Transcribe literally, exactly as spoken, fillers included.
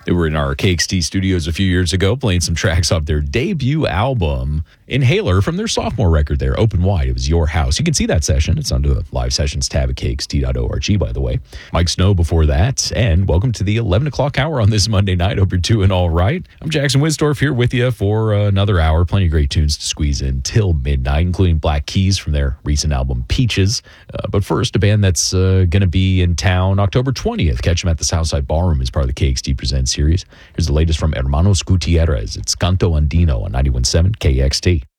They were in our K X T studios a few years ago playing some tracks off their debut album, Inhaler, from their sophomore record there, Open Wide. It was Your House. You can see that session. It's under the live sessions tab at K X T dot org, by the way. Mike Snow before that, and welcome to the eleven o'clock hour on this Monday night. Hope you're doing all right. I'm Jackson Winsdorf here with you for uh, another hour. Plenty of great tunes to squeeze in till midnight, including Black Keys from their recent album Peaches. Uh, but first, a band that's uh, going to be in town October twentieth. Catch them at the Southside Ballroom as part of the K X T Presents series. Here's the latest from Hermanos Gutierrez. It's Canto Andino on ninety-one point seven K X T.